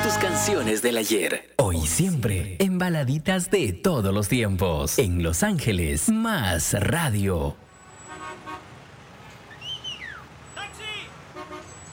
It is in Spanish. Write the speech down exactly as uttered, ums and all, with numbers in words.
tus canciones del ayer, hoy y siempre, en baladitas de todos los tiempos. En Los Ángeles, Más Radio.